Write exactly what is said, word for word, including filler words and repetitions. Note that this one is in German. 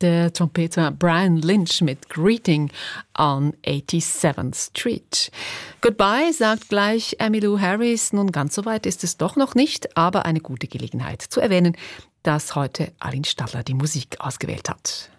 der Trompeter Brian Lynch mit Greeting on eighty-seventh Street. Goodbye sagt gleich Emmylou Harris. Nun, ganz so weit ist es doch noch nicht, aber eine gute Gelegenheit zu erwähnen, dass heute Arlene Stadler die Musik ausgewählt hat.